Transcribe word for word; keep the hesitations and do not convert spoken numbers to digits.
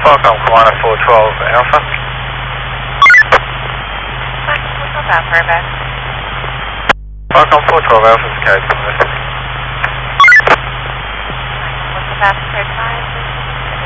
Falcon Commander four twelve Alpha. What's up, Fairback? Falcon four twelve Alpha is code from this. What's the fastest code five?